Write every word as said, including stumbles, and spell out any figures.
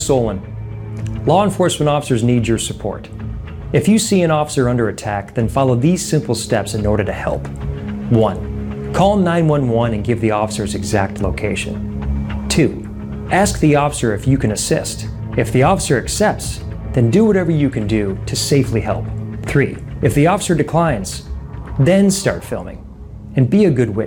Solon. Law enforcement officers need your support. If you see an officer under attack, then follow these simple steps in order to help. one. Call nine one one and give the officer's exact location. two. Ask the officer if you can assist. If the officer accepts, then do whatever you can do to safely help. three. If the officer declines, then start filming. And be a good witness.